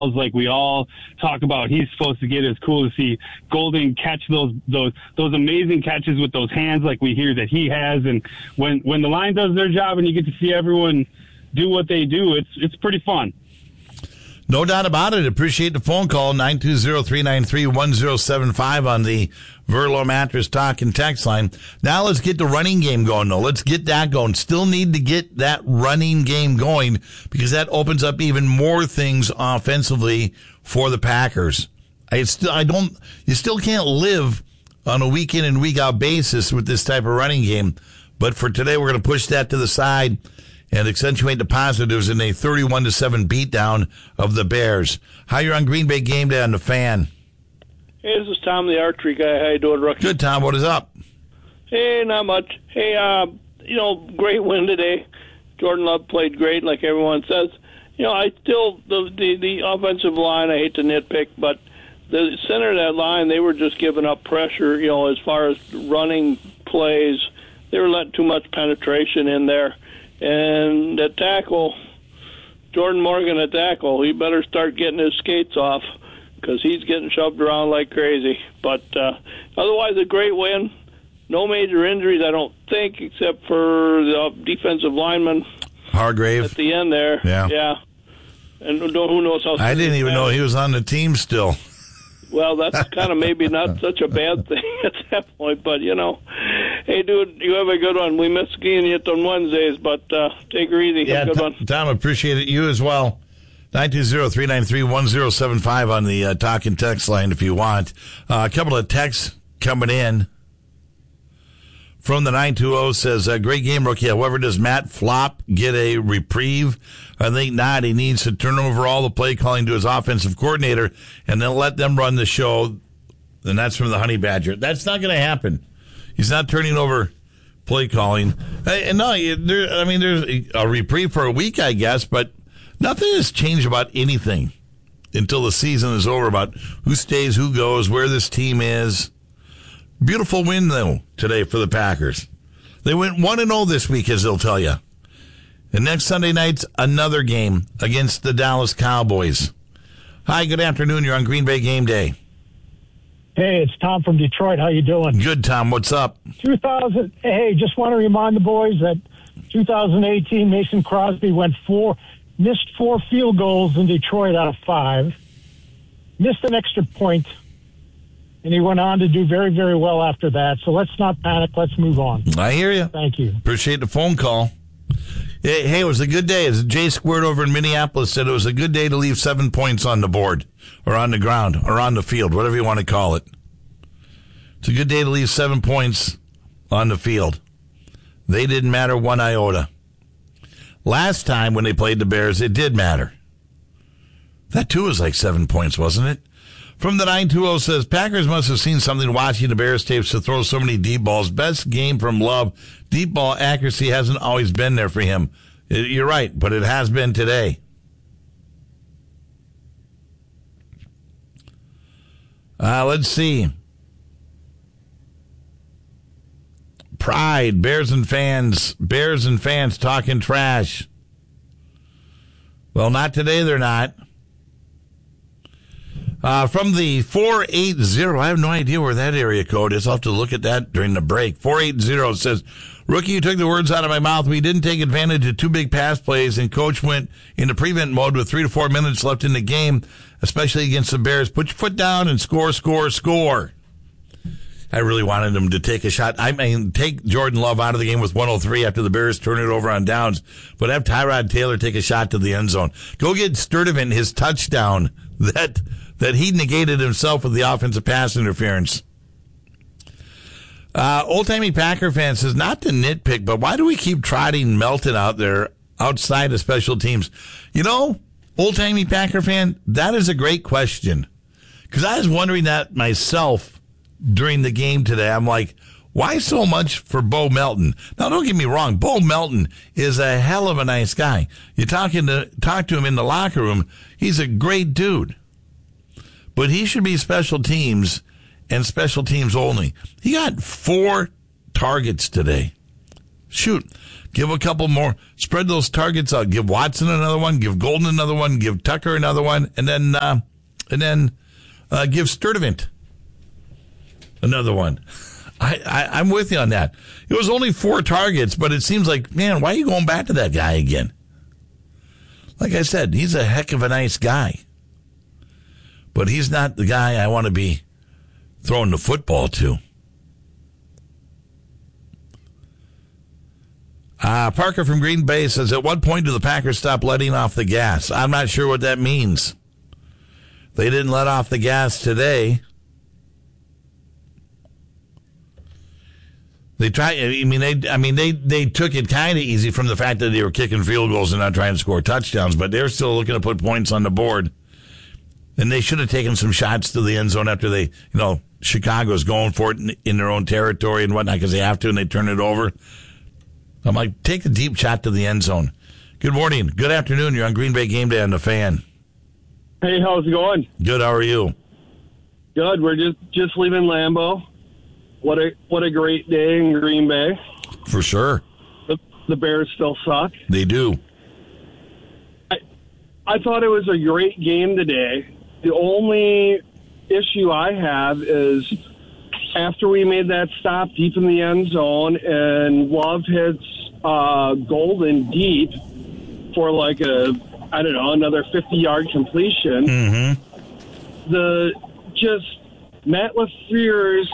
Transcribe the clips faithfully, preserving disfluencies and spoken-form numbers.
like we all talk about he's supposed to get. It's cool to see Golden catch those those those amazing catches with those hands like we hear that he has. And when when the line does their job and you get to see everyone do what they do, it's it's pretty fun. No doubt about it. Appreciate the phone call, nine two zero, three nine three, one zero seven five on the Verlo Mattress Talk and Text line. Now let's get the running game going, though. Let's get that going. Still need to get that running game going because that opens up even more things offensively for the Packers. I still, I don't, you still can't live on a week in and week out basis with this type of running game. But for today, we're going to push that to the side and accentuate the positives in a thirty-one to seven beatdown of the Bears. How you're on Green Bay Game Day on the Fan? Hey, this is Tom, the archery guy. How you doing, Rookie? Good, Tom. What is up? Hey, not much. Hey, uh, you know, great win today. Jordan Love played great, like everyone says. You know, I still the the, the offensive line. I hate to nitpick, but the center of that line, they were just giving up pressure. You know, as far as running plays, they were letting too much penetration in there. And at tackle, Jordan Morgan at tackle, he better start getting his skates off because he's getting shoved around like crazy. But uh, otherwise, a great win. No major injuries, I don't think, except for the defensive lineman. Hargrave. At the end there. Yeah. Yeah. And who knows how... I didn't even know he was on the team still. Well, that's kind of maybe not such a bad thing at that point, but, you know. Hey, dude, you have a good one. We miss seeing you on Wednesdays, but uh, take her easy. Yeah, have a good Tom, one. Tom, appreciate it. You as well. nine two zero, three nine three, one zero seven five on the uh, talk and text line if you want. Uh, a couple of texts coming in. From the nine two zero says, uh, great game, Rookie. However, does Matt Flop get a reprieve? I think not. He needs to turn over all the play calling to his offensive coordinator and then let them run the show. And that's from the Honey Badger. That's not going to happen. He's not turning over play calling. And no, there, I mean, there's a reprieve for a week, I guess, but nothing has changed about anything until the season is over about who stays, who goes, where this team is. Beautiful win, though, today for the Packers. They went one and oh this week, as they'll tell you. And next Sunday night's another game against the Dallas Cowboys. Hi, good afternoon. You're on Green Bay Game Day. Hey, it's Tom from Detroit. How you doing? Good, Tom. What's up? two thousand. Hey, just want to remind the boys that two thousand eighteen Mason Crosby went four, missed four field goals in Detroit out of five, missed an extra point, and he went on to do very, very well after that. So let's not panic. Let's move on. I hear you. Thank you. Appreciate the phone call. Hey, hey, it was a good day. As Jay Squirt over in Minneapolis said, it was a good day to leave seven points on the board or on the ground or on the field, whatever you want to call it. It's a good day to leave seven points on the field. They didn't matter one iota. Last time when they played the Bears, it did matter. That too was like seven points, wasn't it? From the nine two zero says, Packers must have seen something watching the Bears tapes to throw so many deep balls. Best game from Love. Deep ball accuracy hasn't always been there for him. You're right, but it has been today. Uh, let's see. Pride, Bears and fans, Bears and fans talking trash. Well, not today, they're not. Uh, from the four eight zero, I have no idea where that area code is. I'll have to look at that during the break. four eight zero says, Rookie, you took the words out of my mouth. We didn't take advantage of two big pass plays, and Coach went into prevent mode with three to four minutes left in the game, especially against the Bears. Put your foot down and score, score, score. I really wanted him to take a shot. I mean, take Jordan Love out of the game with one oh three after the Bears turn it over on downs, but have Tyrod Taylor take a shot to the end zone. Go get Sturdivant his touchdown that that he negated himself with the offensive pass interference. Uh, old-timey Packer fan says, not to nitpick, but why do we keep trotting Melton out there outside of special teams? You know, old-timey Packer fan, that is a great question. Because I was wondering that myself during the game today. I'm like, why so much for Bo Melton? Now, don't get me wrong. Bo Melton is a hell of a nice guy. You talking to talk to him in the locker room, he's a great dude. But he should be special teams and special teams only. He got four targets today. Shoot, give a couple more. Spread those targets out. Give Watson another one. Give Golden another one. Give Tucker another one, and then uh, and then uh, give Sturdivant another one. I, I I'm with you on that. It was only four targets, but it seems like, man, why are you going back to that guy again? Like I said, he's a heck of a nice guy, but he's not the guy I want to be throwing the football to. Uh, Parker from Green Bay says, at what point do the Packers stop letting off the gas? I'm not sure what that means. They didn't let off the gas today. They try. I mean, they. I mean, they. They took it kind of easy from the fact that they were kicking field goals and not trying to score touchdowns, but they're still looking to put points on the board. And they should have taken some shots to the end zone after they, you know, Chicago's going for it in, in their own territory and whatnot because they have to, and they turn it over. I'm like, take a deep shot to the end zone. Good morning. Good afternoon. You're on Green Bay Game Day on the Fan. Hey, how's it going? Good. How are you? Good. We're just, just leaving Lambeau. What a what a great day in Green Bay. For sure. The, the Bears still suck. They do. I, I thought it was a great game today. The only issue I have is after we made that stop deep in the end zone and Love hits uh, Golden deep for like a, I don't know, another fifty-yard completion, mm-hmm. the just Matt LaFleur's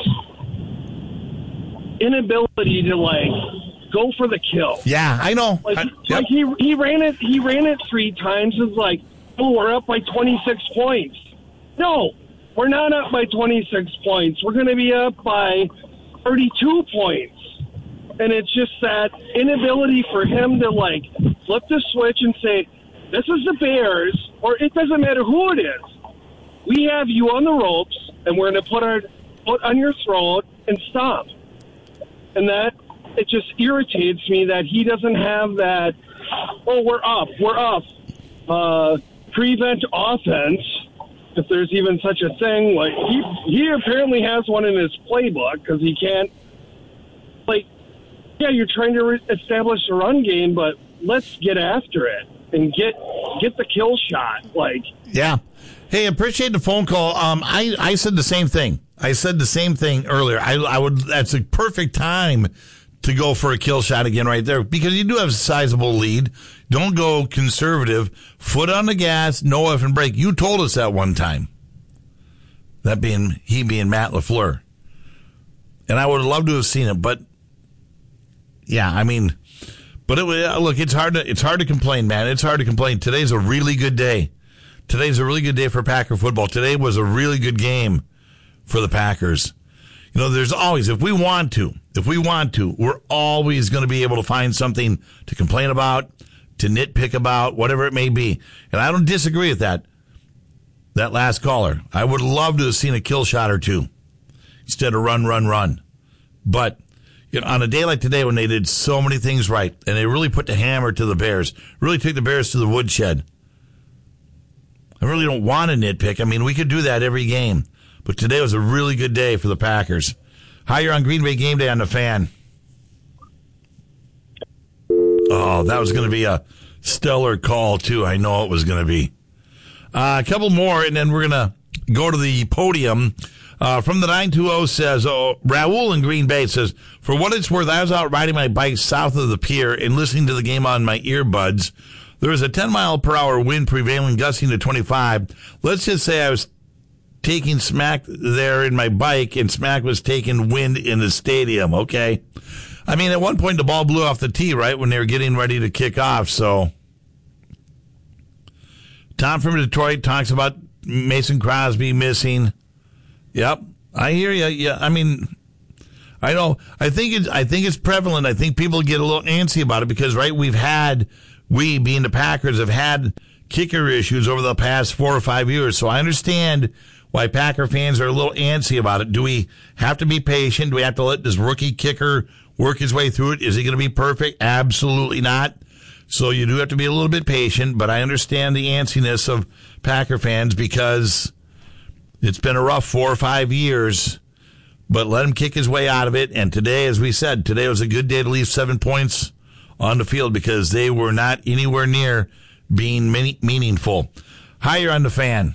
inability to, like, go for the kill. Yeah, I know. Like, I, like yep. he he ran it he ran it three times. It's like, oh, we're up by twenty-six points. No. We're not up by twenty-six points. We're going to be up by thirty-two points. And it's just that inability for him to, like, flip the switch and say, this is the Bears, or it doesn't matter who it is. We have you on the ropes, and we're going to put our foot on your throat and stop. And that, it just irritates me that he doesn't have that, oh, we're up, we're up, uh, prevent offense. If there's even such a thing, like he he apparently has one in his playbook because he can't. Like, yeah, you're trying to re- establish a run game, but let's get after it and get get the kill shot. Like, yeah, hey, appreciate the phone call. Um, I I said the same thing. I said the same thing earlier. I I would. That's a perfect time to go for a kill shot again right there because you do have a sizable lead. Don't go conservative. Foot on the gas, no F and break. You told us that one time. That being, he being Matt LaFleur. And I would have loved to have seen it, but yeah, I mean, but it look, it's hard to, it's hard to complain, man. It's hard to complain. Today's a really good day. Today's a really good day for Packer football. Today was a really good game for the Packers. You know, there's always, if we want to, if we want to, we're always going to be able to find something to complain about, to nitpick about, whatever it may be. And I don't disagree with that, that last caller. I would love to have seen a kill shot or two instead of run, run, run. But you know, on a day like today when they did so many things right and they really put the hammer to the Bears, really took the Bears to the woodshed, I really don't want to nitpick. I mean, we could do that every game. But today was a really good day for the Packers. Hi, you're on Green Bay Game Day on the Fan. Oh, that was going to be a stellar call, too. I know it was going to be. Uh, a couple more, and then we're going to go to the podium. Uh, from the nine two zero says, oh, Raul in Green Bay says, for what it's worth, I was out riding my bike south of the pier and listening to the game on my earbuds. There was a ten mile per hour wind prevailing, gusting to twenty-five. Let's just say I was taking smack there in my bike, and smack was taking wind in the stadium, okay? I mean, at one point, the ball blew off the tee, right, when they were getting ready to kick off, so. Tom from Detroit talks about Mason Crosby missing. Yep, I hear you. Yeah, I mean, I know. I think it's, I think it's prevalent. I think people get a little antsy about it because, right, we've had, we, being the Packers, have had kicker issues over the past four or five years, so I understand why Packer fans are a little antsy about it. Do we have to be patient? Do we have to let this rookie kicker work his way through it? Is he going to be perfect? Absolutely not. So you do have to be a little bit patient, but I understand the antsiness of Packer fans because it's been a rough four or five years. but let him kick his way out of it. And today, as we said, today was a good day to leave seven points on the field because they were not anywhere near being many, meaningful. Hi, you're on the Fan.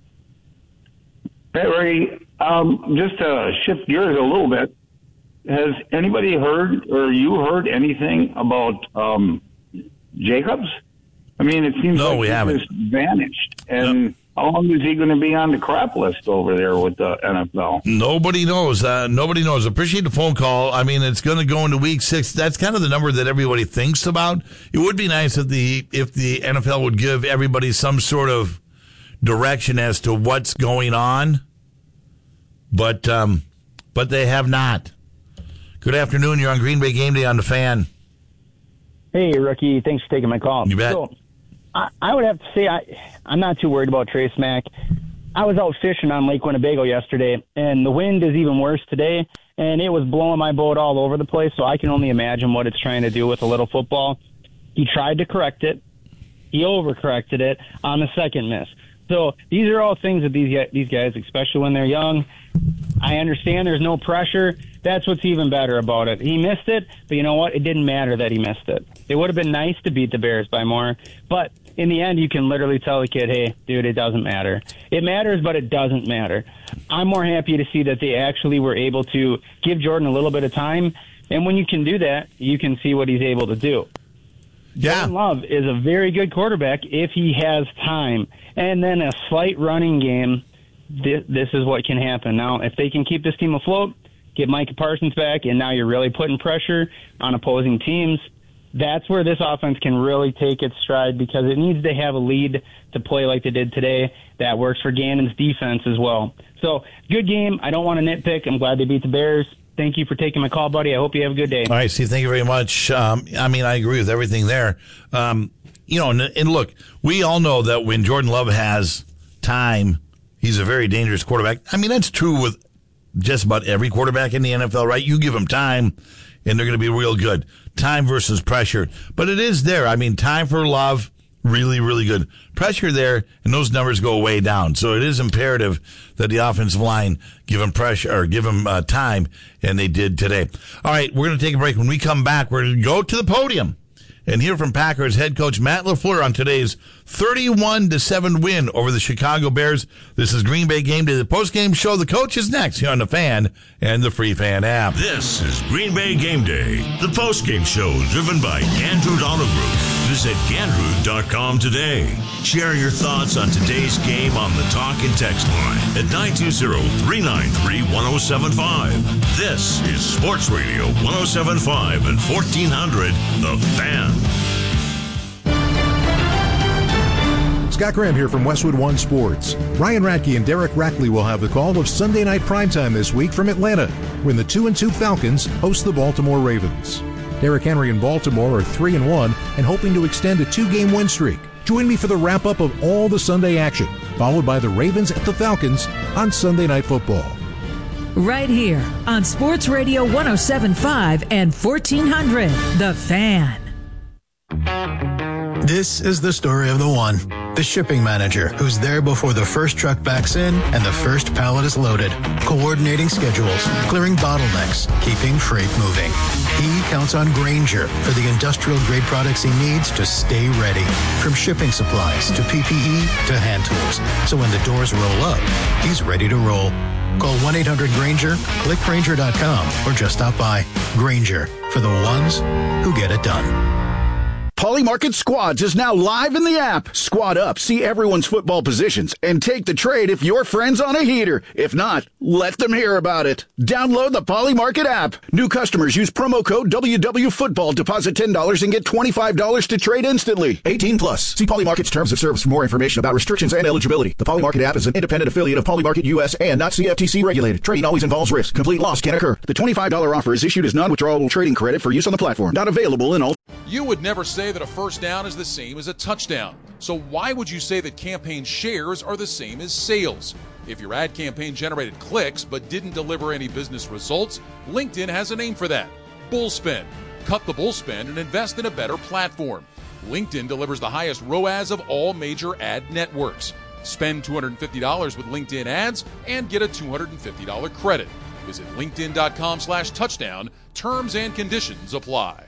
Hey, Ray, um, just to shift gears a little bit, has anybody heard or you heard anything about um, Jacobs? I mean, it seems no, like we he haven't. just vanished. And Yep. how long is he going to be on the crap list over there with the N F L? Nobody knows. Uh, nobody knows. Appreciate the phone call. I mean, it's going to go into week six. That's kind of the number that everybody thinks about. It would be nice if the if the N F L would give everybody some sort of direction as to what's going on, but um, but they have not. Good afternoon. You're on Green Bay Game Day on the Fan. Hey, Rookie. Thanks for taking my call. You bet. So, I, I would have to say I, I'm not too worried about Trace Mack. I was out fishing on Lake Winnebago yesterday, and the wind is even worse today, and it was blowing my boat all over the place, so I can only imagine what it's trying to do with a little football. He tried to correct it. He overcorrected it on the second miss. So these are all things that these these guys, especially when they're young, I understand there's no pressure. That's what's even better about it. He missed it, but you know what? It didn't matter that he missed it. It would have been nice to beat the Bears by more, but in the end, you can literally tell the kid, hey, dude, it doesn't matter. It matters, but it doesn't matter. I'm more happy to see that they actually were able to give Jordan a little bit of time, and when you can do that, you can see what he's able to do. Yeah. Jordan Love is a very good quarterback if he has time. And then a slight running game, this, this is what can happen. Now, if they can keep this team afloat, get Micah Parsons back, and now you're really putting pressure on opposing teams, that's where this offense can really take its stride because it needs to have a lead to play like they did today. That works for Gannon's defense as well. So, good game. I don't want to nitpick. I'm glad they beat the Bears. Thank you for taking my call, buddy. I hope you have a good day. All right, Steve, thank you very much. Um, I mean, I agree with everything there. Um, you know, and, and look, we all know that when Jordan Love has time, he's a very dangerous quarterback. I mean, that's true with just about every quarterback in the N F L, right? You give them time, and they're going to be real good. Time versus pressure. But it is there. I mean, time for Love, really, really good. Pressure there, and those numbers go way down. So it is imperative that the offensive line give him pressure or give him uh, time, and they did today. All right, we're going to take a break. When we come back, we're going to go to the podium and hear from Packers head coach Matt LaFleur on today's thirty-one to seven win over the Chicago Bears. This is Green Bay Game Day, the postgame show. The coach is next here on the Fan and the Free Fan app. This is Green Bay Game Day, the postgame show driven by Gandrud Auto Group. Visit Gandrud dot com today. Share your thoughts on today's game on the talk and text line at nine two zero, three nine three, one zero seven five. This is Sports Radio one oh seven point five and fourteen hundred, The Fan. Scott Graham here from Westwood One Sports. Ryan Radke and Derek Rackley will have the call of Sunday Night Primetime this week from Atlanta, when the two and two Falcons host the Baltimore Ravens. Derrick Henry and Baltimore are three and one and hoping to extend a two-game win streak. Join me for the wrap-up of all the Sunday action, followed by the Ravens at the Falcons on Sunday Night Football. Right here on Sports Radio one oh seven point five and fourteen hundred, The Fan. This is the story of the one, the shipping manager who's there before the first truck backs in and the first pallet is loaded, coordinating schedules, clearing bottlenecks, keeping freight moving. He counts on Grainger for the industrial-grade products he needs to stay ready, from shipping supplies to P P E to hand tools. So when the doors roll up, he's ready to roll. Call one eight hundred Grainger, click Grainger dot com, or just stop by. Grainger, for the ones who get it done. Polymarket Squads is now live in the app. Squad up, see everyone's football positions, and take the trade if your friend's on a heater. If not, let them hear about it. Download the Polymarket app. New customers use promo code W W Football. Deposit ten dollars and get twenty-five dollars to trade instantly. eighteen plus. See Polymarket's terms of service for more information about restrictions and eligibility. The Polymarket app is an independent affiliate of Polymarket U S and not C F T C regulated. Trading always involves risk. Complete loss can occur. The twenty-five dollars offer is issued as non-withdrawable trading credit for use on the platform. Not available in all. You would never say that a first down is the same as a touchdown. So why would you say that campaign shares are the same as sales? If your ad campaign generated clicks but didn't deliver any business results, LinkedIn has a name for that: Bullspend. Cut the bullspend and invest in a better platform. LinkedIn delivers the highest R O A S of all major ad networks. Spend two hundred fifty dollars with LinkedIn ads and get a two hundred fifty dollars credit. Visit linkedin.com slash touchdown. Terms and conditions apply.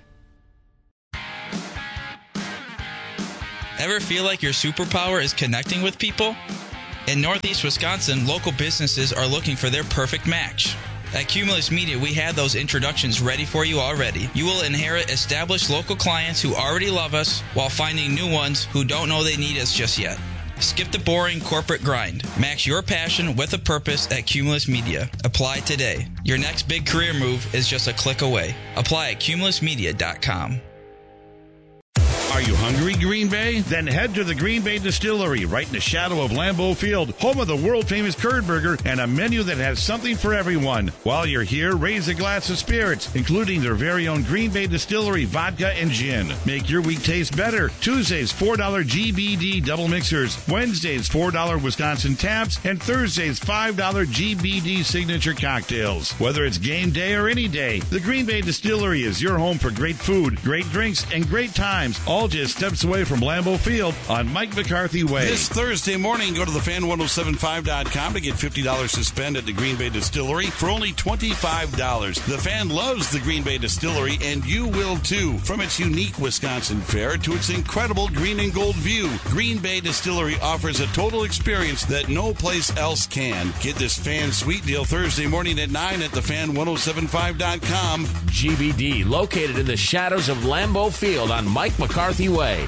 Ever feel like your superpower is connecting with people? In Northeast Wisconsin, local businesses are looking for their perfect match. At Cumulus Media, we have those introductions ready for you already. You will inherit established local clients who already love us while finding new ones who don't know they need us just yet. Skip the boring corporate grind. Match your passion with a purpose at Cumulus Media. Apply today. Your next big career move is just a click away. Apply at cumulus media dot com. Are you hungry, Green Bay? Then head to the Green Bay Distillery, right in the shadow of Lambeau Field, home of the world-famous curd burger and a menu that has something for everyone. While you're here, raise a glass of spirits, including their very own Green Bay Distillery vodka and gin. Make your week taste better. Tuesdays, four dollars G B D double mixers. Wednesdays, four dollars Wisconsin taps. And Thursdays, five dollars G B D signature cocktails. Whether it's game day or any day, the Green Bay Distillery is your home for great food, great drinks, and great times. All just steps away from Lambeau Field on Mike McCarthy Way. This Thursday morning, go to the fan ten seventy-five dot com to get fifty dollars to spend at the Green Bay Distillery for only twenty-five dollars. The Fan loves the Green Bay Distillery, and you will too. From its unique Wisconsin fare to its incredible green and gold view, Green Bay Distillery offers a total experience that no place else can. Get this Fan Sweet Deal Thursday morning at nine at the fan ten seventy-five dot com. G B D, located in the shadows of Lambeau Field on Mike McCarthy Way.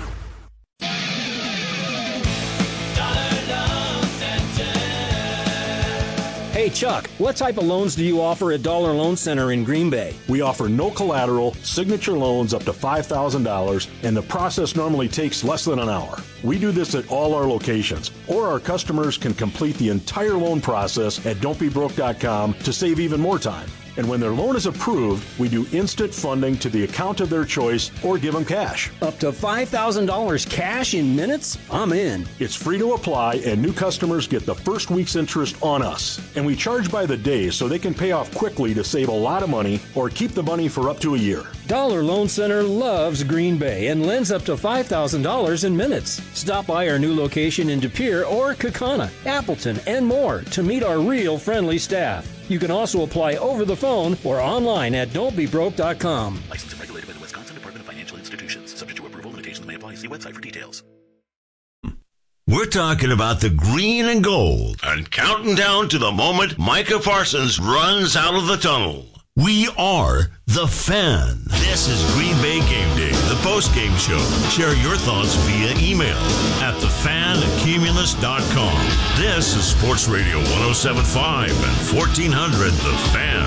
Hey Chuck, what type of loans do you offer at Dollar Loan Center in Green Bay? We offer no collateral, signature loans up to five thousand dollars, and the process normally takes less than an hour. We do this at all our locations, or our customers can complete the entire loan process at don't be broke dot com to save even more time. And when their loan is approved, we do instant funding to the account of their choice or give them cash. Up to five thousand dollars cash in minutes? I'm in. It's free to apply, and new customers get the first week's interest on us. And we charge by the day so they can pay off quickly to save a lot of money or keep the money for up to a year. Dollar Loan Center loves Green Bay and lends up to five thousand dollars in minutes. Stop by our new location in De Pere or Kaukauna, Appleton, and more to meet our real friendly staff. You can also apply over the phone or online at don't be broke dot com. Licensed and regulated by the Wisconsin Department of Financial Institutions. Subject to approval, limitations may apply. See website for details. We're talking about the green and gold and counting down to the moment Micah Parsons runs out of the tunnel. We are The Fan. This is Green Bay Game Day, the post-game show. Share your thoughts via email at the fan at cumulus dot com. This is Sports Radio one oh seven point five and fourteen hundred The Fan.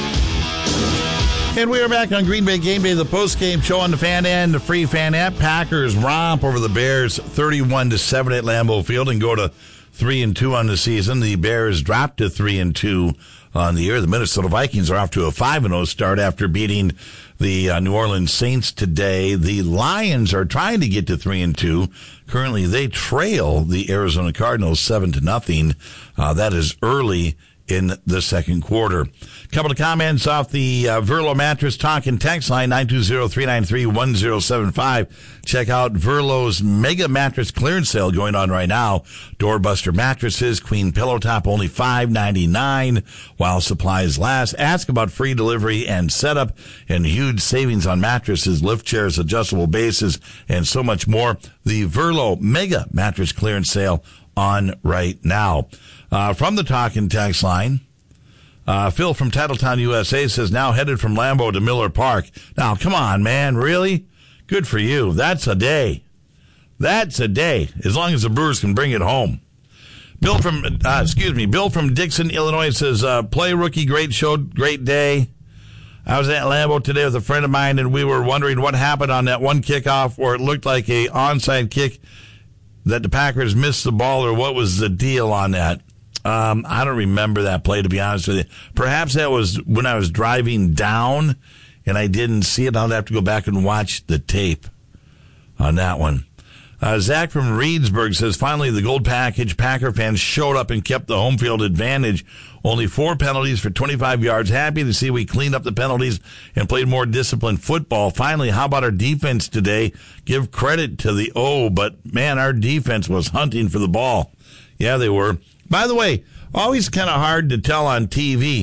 And we are back on Green Bay Game Day, the post-game show on the Fan and the free Fan app. Packers romp over the Bears thirty-one to seven at Lambeau Field and go to three and two on the season. The Bears dropped to three and two on the year. The Minnesota Vikings are off to a five and oh start after beating the uh, New Orleans Saints today. The Lions are trying to get to three and two. Currently, they trail the Arizona Cardinals seven to nothing. Uh, that is early in the second quarter. A couple of comments off the uh, Verlo Mattress Talk and Text line, nine two zero, three nine three, one zero seven five. Check out Verlo's Mega Mattress Clearance Sale going on right now. Doorbuster mattresses, Queen Pillow Top, only five ninety-nine while supplies last. Ask about free delivery and setup and huge savings on mattresses, lift chairs, adjustable bases, and so much more. The Verlo Mega Mattress Clearance Sale on right now. Uh, from the Talk and Text line, uh, Phil from Titletown, U S A says, now headed from Lambeau to Miller Park. Now, come on, man, really? Good for you. That's a day. That's a day, as long as the Brewers can bring it home. Bill from, uh, excuse me, Bill from Dixon, Illinois says, uh, play rookie, great show, great day. I was at Lambeau today with a friend of mine, and we were wondering what happened on that one kickoff where it looked like a onside kick that the Packers missed the ball, or what was the deal on that? Um, I don't remember that play, to be honest with you. Perhaps that was when I was driving down and I didn't see it. I'll have to go back and watch the tape on that one. Uh, Zach from Reedsburg says, finally, the gold package Packer fans showed up and kept the home field advantage. Only four penalties for twenty-five yards. Happy to see we cleaned up the penalties and played more disciplined football. Finally, how about our defense today? Give credit to the O, but man, our defense was hunting for the ball. Yeah, they were. By the way, always kind of hard to tell on T V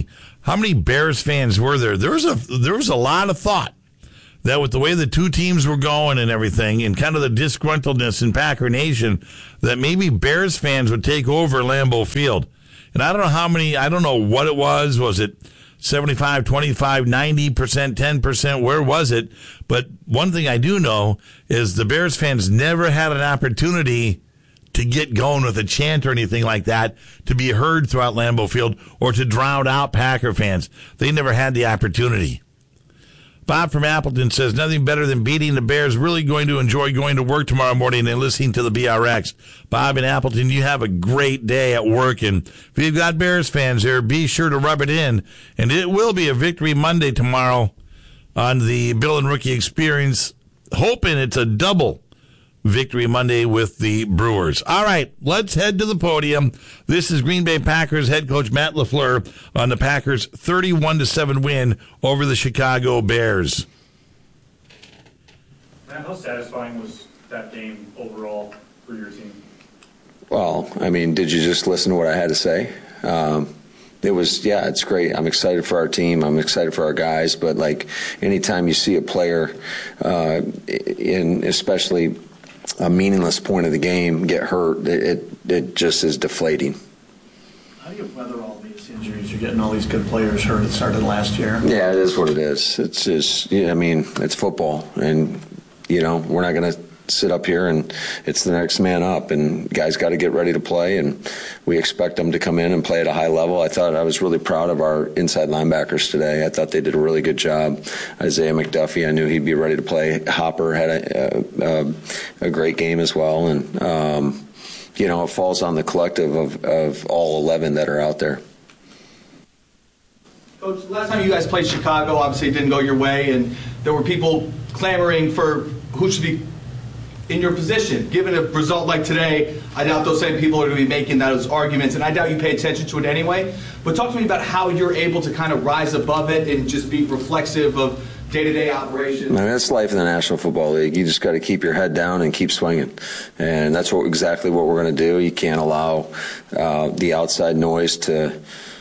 How many Bears fans were there? There was a there was a lot of thought that with the way the two teams were going and everything, and kind of the disgruntledness in Packer Nation, that maybe Bears fans would take over Lambeau Field. And I don't know how many. I don't know what it was. Was it seventy-five, twenty-five, ninety percent, ten percent? Where was it? But one thing I do know is the Bears fans never had an opportunity to get going with a chant or anything like that, to be heard throughout Lambeau Field, or to drown out Packer fans. They never had the opportunity. Bob from Appleton says, nothing better than beating the Bears. Really going to enjoy going to work tomorrow morning and listening to the B R X. Bob in Appleton, you have a great day at work. And if you've got Bears fans there, be sure to rub it in. And it will be a Victory Monday tomorrow on the Bill and Rookie Experience. Hoping it's a double Victory Monday with the Brewers. All right, let's head to the podium. This is Green Bay Packers head coach Matt LaFleur on the Packers' thirty-one to seven win over the Chicago Bears. Matt, how satisfying was that game overall for your team? Well, I mean, did you just listen to what I had to say? Um, It was, yeah, it's great. I'm excited for our team. I'm excited for our guys. But, like, anytime you see a player, uh, in especially a meaningless point of the game, get hurt, it, it, it just is deflating. How do you weather all these injuries? You're getting all these good players hurt. It started last year. Yeah, it is what it is. It's just, yeah, I mean, it's football. And, you know, we're not going to sit up here and it's the next man up, and guys got to get ready to play, and we expect them to come in and play at a high level. I thought I was really proud of our inside linebackers today. I thought they did a really good job. Isaiah McDuffie, I knew he'd be ready to play. Hopper had a, a, a great game as well, and um, you know, it falls on the collective of, of all eleven that are out there. Coach, last time you guys played Chicago, obviously it didn't go your way, and there were people clamoring for who should be in your position. Given a result like today, I doubt those same people are going to be making those arguments, and I doubt you pay attention to it anyway. But talk to me about how you're able to kind of rise above it and just be reflexive of day-to-day operations. I mean, that's life in the National Football League. You just got to keep your head down and keep swinging, and that's what exactly what we're going to do. You can't allow uh, the outside noise to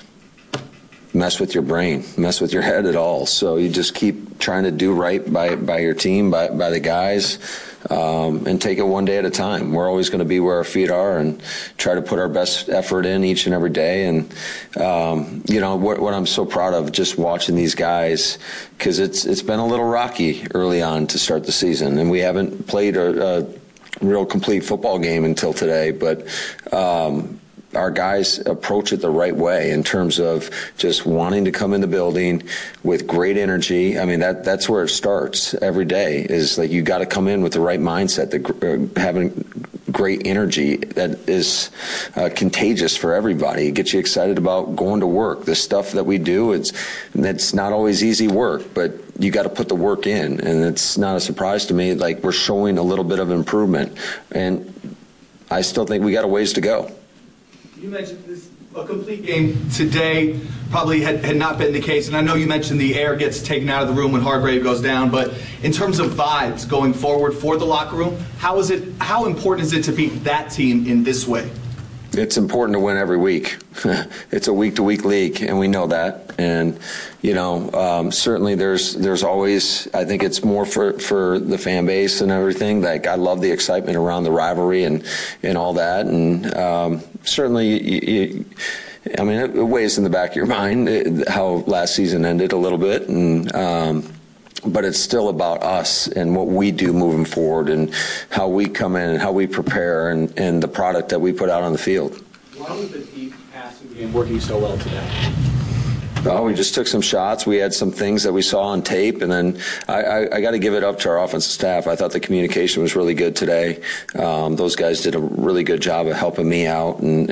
mess with your brain, mess with your head at all. So you just keep trying to do right by by your team, by by the guys. Um, and take it one day at a time. We're always going to be where our feet are and try to put our best effort in each and every day. And, um, you know, what, what I'm so proud of just watching these guys, because it's it's been a little rocky early on to start the season, and we haven't played a, a real complete football game until today. But um, our guys approach it the right way in terms of just wanting to come in the building with great energy. I mean, that that's where it starts every day, is like you got to come in with the right mindset, the, uh, having great energy that is uh, contagious for everybody. It gets you excited about going to work. The stuff that we do, it's it's not always easy work, but you got to put the work in, and it's not a surprise to me. Like, we're showing a little bit of improvement, and I still think we got a ways to go. You mentioned this, a complete game today probably had, had not been the case, and I know you mentioned the air gets taken out of the room when Hargrave goes down, but in terms of vibes going forward for the locker room, how is it? How important is it to beat that team in this way? It's important to win every week. It's a week-to-week league, and we know that. And, you know, um, certainly there's there's always, I think it's more for, for the fan base and everything. Like, I love the excitement around the rivalry and, and all that. And um, certainly, you, you, I mean, it weighs in the back of your mind it, how last season ended a little bit. And um but it's still about us and what we do moving forward and how we come in and how we prepare and, and the product that we put out on the field. Why was the deep passing game working so well today? Well, we just took some shots. We had some things that we saw on tape, and then I, I, I got to give it up to our offensive staff. I thought the communication was really good today. Um, those guys did a really good job of helping me out and,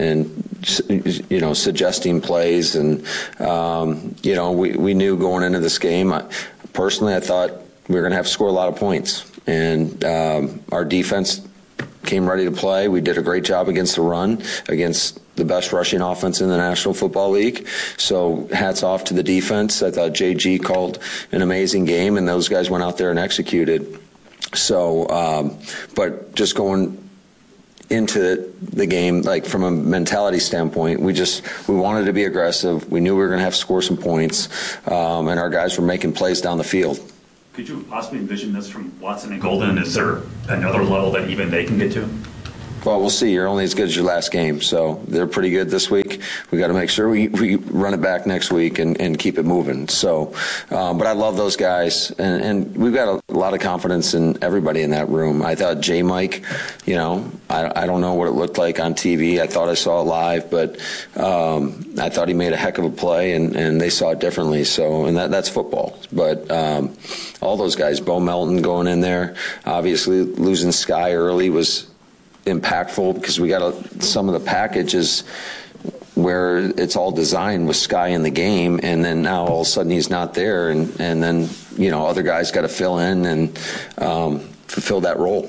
and you know, suggesting plays. And, um, you know, we, we knew going into this game, I, personally, I thought we were going to have to score a lot of points. And um, our defense came ready to play. We did a great job against the run, against the best rushing offense in the National Football League. So hats off to the defense. I thought J G called an amazing game, and those guys went out there and executed. So, um, but just going into the game, like from a mentality standpoint. We just we wanted to be aggressive. We knew we were going to have to score some points, um, and our guys were making plays down the field. Could you possibly envision this from Watson and Golden? Is there another level that even they can get to? Well, we'll see. You're only as good as your last game, so they're pretty good this week. We got to make sure we, we run it back next week and, and keep it moving. So, um, but I love those guys, and, and we've got a, a lot of confidence in everybody in that room. I thought J. Mike, you know, I, I don't know what it looked like on T V. I thought I saw it live, but um, I thought he made a heck of a play, and, and they saw it differently. So, and that that's football. But um, all those guys, Bo Melton going in there, obviously losing Sky early was impactful because we got a, some of the packages where it's all designed with Sky in the game, and then now all of a sudden he's not there, and, and then you know other guys got to fill in and um, fulfill that role.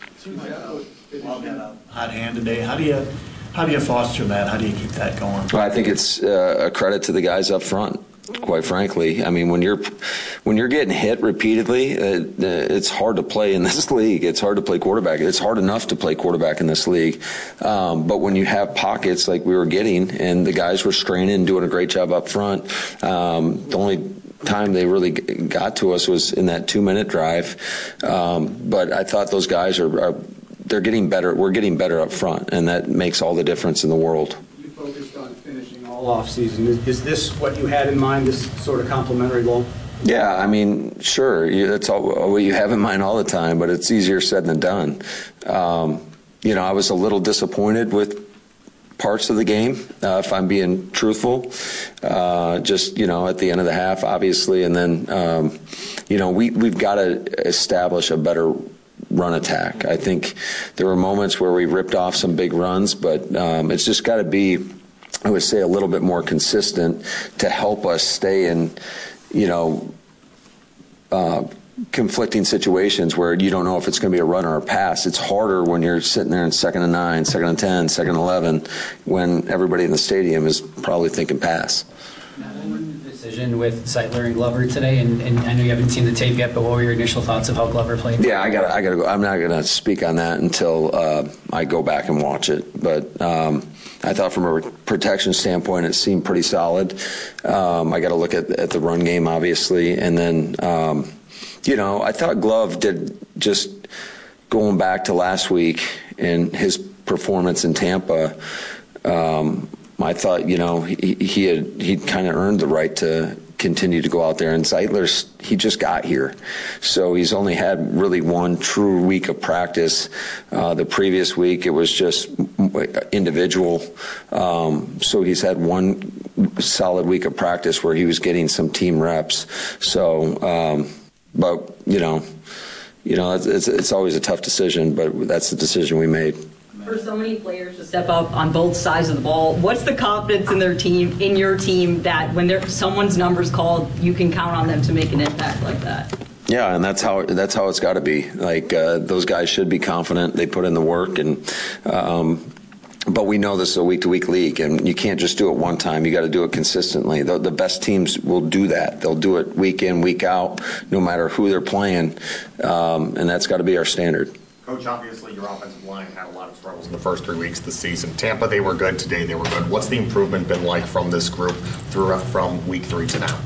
Hot hand today. How do you how do you foster that? How do you keep that going? Well, I think it's uh, a credit to the guys up front. Quite frankly, I mean, when you're when you're getting hit repeatedly, uh, it's hard to play in this league. It's hard to play quarterback. It's hard enough to play quarterback in this league. Um, but when you have pockets like we were getting, and the guys were straining and doing a great job up front, um, the only time they really got to us was in that two-minute drive. Um, but I thought those guys are, are they're getting better. We're getting better up front, and that makes all the difference in the world. Focused on finishing all off season. Is, is this what you had in mind, this sort of complimentary goal? Yeah, I mean, sure, you, that's all what you have in mind all the time, but it's easier said than done. Um, you know, I was a little disappointed with parts of the game, uh, if I'm being truthful. Uh, just, you know, at the end of the half, obviously, and then, um, you know, we, we've got to establish a better run attack. I think there were moments where we ripped off some big runs, but um, it's just got to be, I would say, a little bit more consistent to help us stay in, you know, uh, conflicting situations where you don't know if it's going to be a run or a pass. It's harder when you're sitting there in second and nine, second and ten, second and eleven, when everybody in the stadium is probably thinking pass. Decision with Zeitler and Glover today, and, and I know you haven't seen the tape yet, but what were your initial thoughts of how Glover played? Yeah, I got I got to go. I'm not going to speak on that until uh, I go back and watch it. But um, I thought from a protection standpoint, it seemed pretty solid. Um, I got to look at, at the run game, obviously, and then um, you know, I thought Glove did, just going back to last week and his performance in Tampa. Um, I thought, you know, he, he had he kind of earned the right to continue to go out there. And Zeitler's, he just got here, so he's only had really one true week of practice. Uh, the previous week it was just individual. Um, so he's had one solid week of practice where he was getting some team reps. So, um, but you know, you know, it's, it's it's always a tough decision, but that's the decision we made. For so many players to step up on both sides of the ball, what's the confidence in their team, in your team, that when there someone's number's called, you can count on them to make an impact like that? Yeah, and that's how that's how it's got to be. Like uh, those guys should be confident. They put in the work, and um, but we know this is a week-to-week league, and you can't just do it one time. You got to do it consistently. The, the best teams will do that. They'll do it week in, week out, no matter who they're playing, um, and that's got to be our standard. Coach, obviously your offensive line had a lot of struggles in the first three weeks of the season. Tampa, they were good. Today, they were good. What's the improvement been like from this group through from week three to now?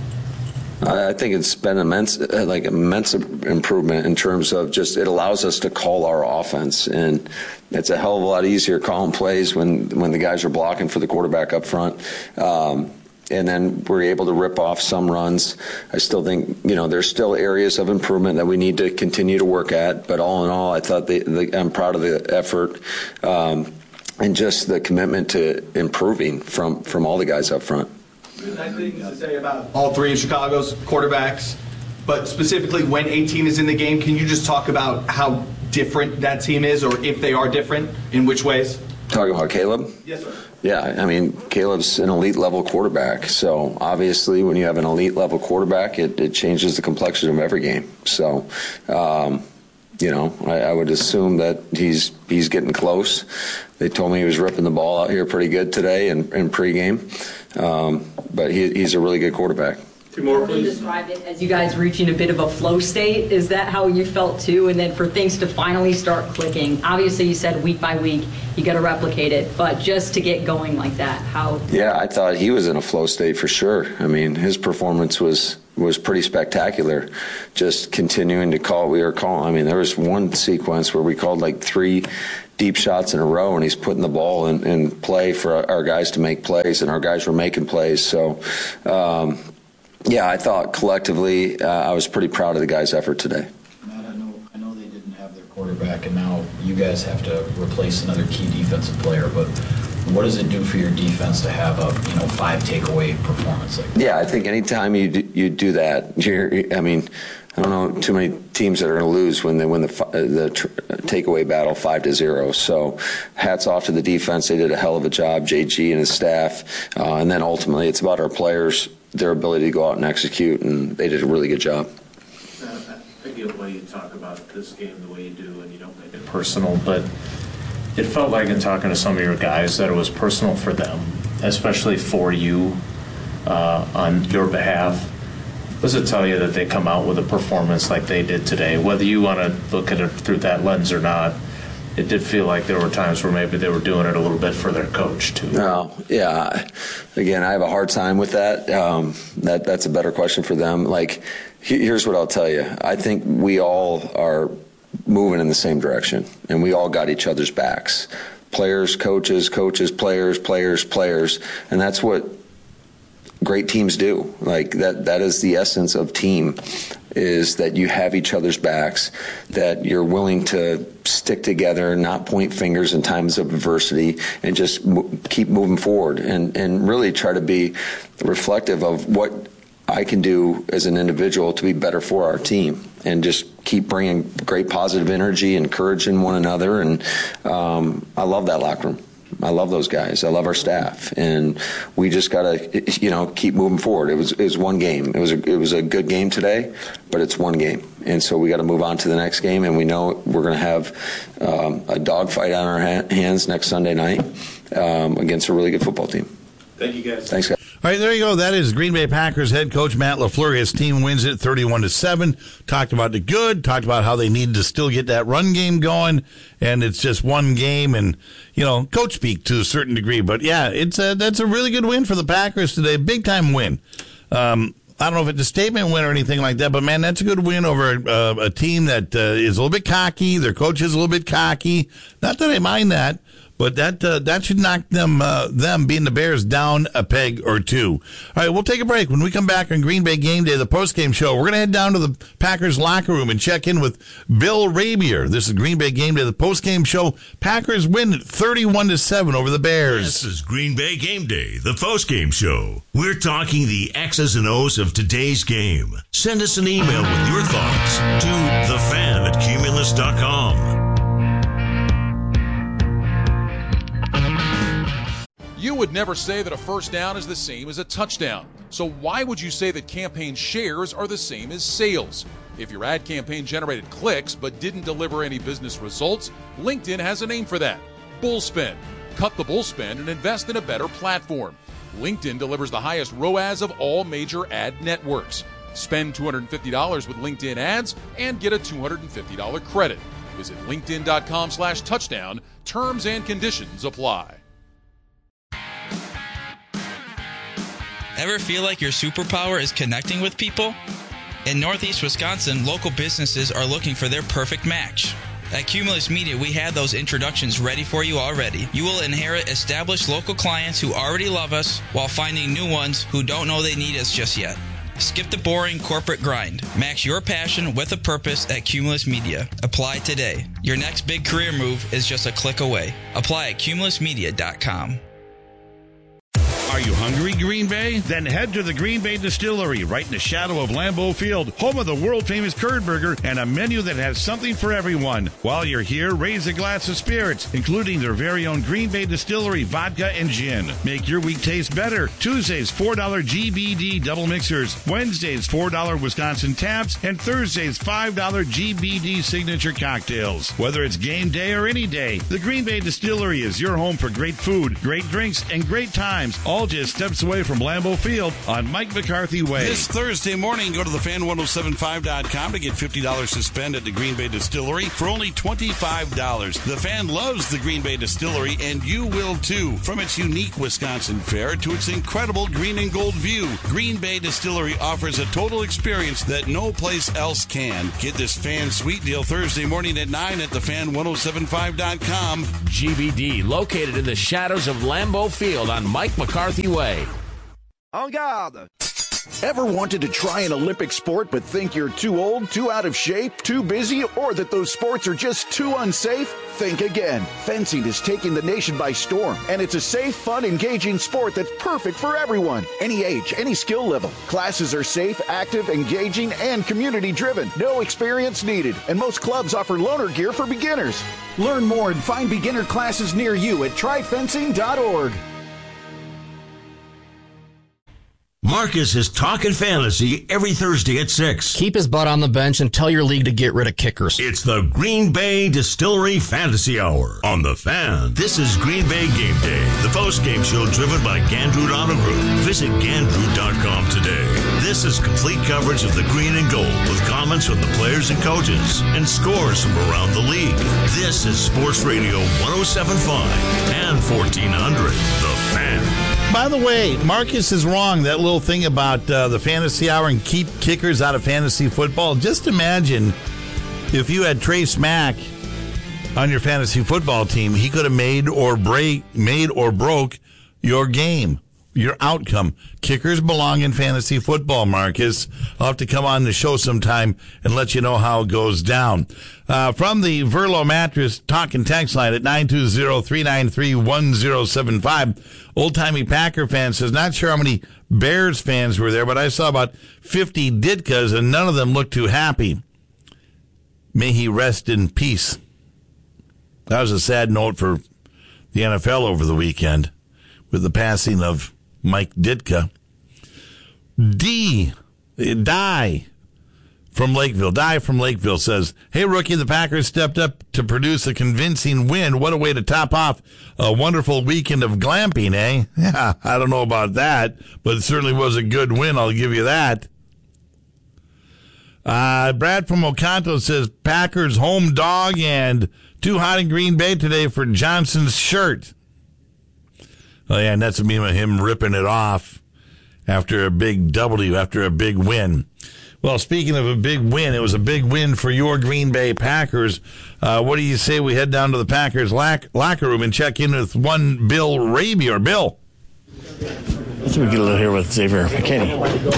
I think it's been immense, like immense improvement in terms of just it allows us to call our offense, and it's a hell of a lot easier calling plays when when the guys are blocking for the quarterback up front. Um, And then we're able to rip off some runs. I still think, you know, there's still areas of improvement that we need to continue to work at. But all in all, I thought the, the, I'm proud of the effort um, and just the commitment to improving from, from all the guys up front. Nice things to say about all three of Chicago's quarterbacks, but specifically when eighteen is in the game, can you just talk about how different that team is, or if they are different, in which ways? Talking about Caleb? Yes, sir. Yeah, I mean, Caleb's an elite level quarterback. So obviously, when you have an elite level quarterback, it, it changes the complexion of every game. So, um, you know, I, I would assume that he's he's getting close. They told me he was ripping the ball out here pretty good today in, in pregame. Um, but he, he's a really good quarterback. Two more, Tony please. described it as you guys reaching a bit of a flow state. Is that how you felt too? And then for things to finally start clicking, obviously you said week by week you got to replicate it, but just to get going like that, how? Yeah, I thought he was in a flow state for sure. I mean, his performance was was pretty spectacular. Just continuing to call, we were calling. I mean, there was one sequence where we called like three deep shots in a row, and he's putting the ball in, in play for our, our guys to make plays, and our guys were making plays. So, um, yeah, I thought collectively uh, I was pretty proud of the guys' effort today. Matt, I know, I know they didn't have their quarterback, and now you guys have to replace another key defensive player, but what does it do for your defense to have a you know five takeaway performance like that? Yeah, I think anytime you do, you do that, you're, I mean, I don't know too many teams that are going to lose when they win the the tr- takeaway battle five to zero. So, hats off to the defense; they did a hell of a job, J G and his staff. Uh, and then ultimately, it's about our players, their ability to go out and execute, and they did a really good job. I get the way you talk about this game the way you do, and you don't make it personal, but it felt like in talking to some of your guys that it was personal for them, especially for you uh, on your behalf. What does it tell you that they come out with a performance like they did today? Whether you want to look at it through that lens or not, it did feel like there were times where maybe they were doing it a little bit for their coach too. No, yeah. Again, I have a hard time with that. Um, that that's a better question for them. Like, here's what I'll tell you. I think we all are moving in the same direction, and we all got each other's backs. Players, coaches, coaches, players, players, players, and that's what great teams do. Like that that is the essence of team, is that you have each other's backs, that you're willing to stick together, not point fingers in times of adversity, and just mo- keep moving forward, and and really try to be reflective of what I can do as an individual to be better for our team, and just keep bringing great positive energy, encouraging one another. And um, I love that locker room. I love those guys. I love our staff, and we just gotta, you know, keep moving forward. It was it was one game. It was a, it was a good game today, but it's one game, and so we got to move on to the next game. And we know we're going to have um, a dogfight on our ha- hands next Sunday night um, against a really good football team. Thank you, guys. Thanks, guys. All right, there you go. That is Green Bay Packers head coach Matt LaFleur. His team wins it thirty-one to seven. Talked about the good, talked about how they need to still get that run game going, and it's just one game, and, you know, coach speak to a certain degree. But, yeah, it's a, that's a really good win for the Packers today. Big-time win. Um, I don't know if it's a statement win or anything like that, but, man, that's a good win over uh, a team that uh, is a little bit cocky. Their coach is a little bit cocky. Not that I mind that. But that uh, that should knock them, uh, them being the Bears, down a peg or two. All right, we'll take a break. When we come back on Green Bay Game Day, the postgame show, we're going to head down to the Packers locker room and check in with Bill Rabier. This is Green Bay Game Day, the postgame show. Packers win thirty-one to seven over the Bears. This is Green Bay Game Day, the postgame show. We're talking the X's and O's of today's game. Send us an email with your thoughts to the fan at cumulus dot com. You would never say that a first down is the same as a touchdown. So why would you say that campaign shares are the same as sales? If your ad campaign generated clicks but didn't deliver any business results, LinkedIn has a name for that: Bullspend. Cut the bullspend and invest in a better platform. LinkedIn delivers the highest R O A S of all major ad networks. Spend two hundred fifty dollars with LinkedIn ads and get a two hundred fifty dollars credit. Visit linkedin.com slash touchdown. Terms and conditions apply. Ever feel like your superpower is connecting with people? In Northeast Wisconsin, local businesses are looking for their perfect match. At Cumulus Media, we have those introductions ready for you already. You will inherit established local clients who already love us while finding new ones who don't know they need us just yet. Skip the boring corporate grind. Match your passion with a purpose at Cumulus Media. Apply today. Your next big career move is just a click away. Apply at cumulus media dot com. Are you hungry, Green Bay? Then head to the Green Bay Distillery, right in the shadow of Lambeau Field, home of the world-famous curd burger and a menu that has something for everyone. While you're here, raise a glass of spirits, including their very own Green Bay Distillery vodka and gin. Make your week taste better. Tuesdays, four dollars G B D double mixers. Wednesdays, four dollars Wisconsin taps. And Thursdays, five dollars G B D signature cocktails. Whether it's game day or any day, the Green Bay Distillery is your home for great food, great drinks, and great times, all all just steps away from Lambeau Field on Mike McCarthy Way. This Thursday morning, go to the fan ten seventy-five dot com to get fifty dollars to spend at the Green Bay Distillery for only twenty-five dollars. The Fan loves the Green Bay Distillery, and you will too. From its unique Wisconsin fare to its incredible green and gold view, Green Bay Distillery offers a total experience that no place else can. Get this Fan Sweet Deal Thursday morning at nine at the fan ten seventy-five dot com. G B D, located in the shadows of Lambeau Field on Mike McCarthy Way. En garde! Ever wanted to try an Olympic sport but think you're too old, too out of shape, too busy, or that those sports are just too unsafe? Think again. Fencing is taking the nation by storm, and it's a safe, fun, engaging sport that's perfect for everyone. Any age, any skill level. Classes are safe, active, engaging, and community-driven. No experience needed, and most clubs offer loaner gear for beginners. Learn more and find beginner classes near you at try fencing dot org. Marcus is talking fantasy every Thursday at six. Keep his butt on the bench and tell your league to get rid of kickers. It's the Green Bay Distillery Fantasy Hour on The Fan. This is Green Bay Game Day, the post-game show driven by Gandrud Auto Group. Visit Gandrud dot com today. This is complete coverage of the green and gold with comments from the players and coaches and scores from around the league. This is Sports Radio one oh seven point five and fourteen hundred, The Fan. By the way, Marcus is wrong. That little thing about uh, the fantasy hour and keep kickers out of fantasy football. Just imagine if you had Trace Mack on your fantasy football team, he could have made or break, made or broke your game, your outcome. Kickers belong in fantasy football, Marcus. I'll have to come on the show sometime and let you know how it goes down. Uh, from the Verlo Mattress talk and text line at nine two zero, three nine three, one zero seven five. Old-timey Packer fan says, not sure how many Bears fans were there, but I saw about fifty Ditkas, and none of them looked too happy. May he rest in peace. That was a sad note for the N F L over the weekend with the passing of Mike Ditka. D, Die from Lakeville. Die from Lakeville says, hey, rookie, the Packers stepped up to produce a convincing win. What a way to top off a wonderful weekend of glamping, eh? Yeah, I don't know about that, but it certainly was a good win. I'll give you that. Uh, Brad from Oconto says, Packers home dog and too hot in Green Bay today for Johnson's shirt. Oh, yeah, and that's a meme of him ripping it off after a big W, after a big win. Well, speaking of a big win, it was a big win for your Green Bay Packers. Uh, what do you say we head down to the Packers lock- locker room and check in with one Bill Raby, or Bill? Let's we get a little here with Xavier McKinney.